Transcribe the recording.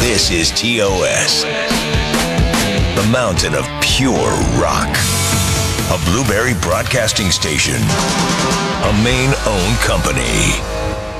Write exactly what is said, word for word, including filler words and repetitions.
This is T O S, the mountain of pure rock. A Blueberry Broadcasting Station, a Maine-owned company.